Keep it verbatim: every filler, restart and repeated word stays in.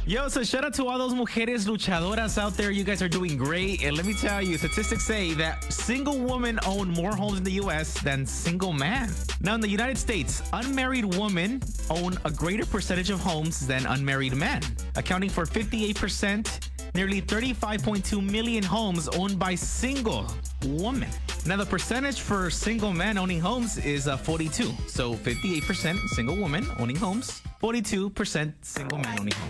Yo, so shout out to all those mujeres luchadoras out there. You guys are doing great. And let me tell you, statistics say that single women own more homes in the U S than single men. Now, in the United States, unmarried women own a greater percentage of homes than unmarried men, accounting for fifty-eight percent. Nearly thirty-five point two million homes owned by single women. Now, the percentage for single men owning homes is uh, forty-two. So fifty-eight percent single women owning homes, forty-two percent single men owning homes.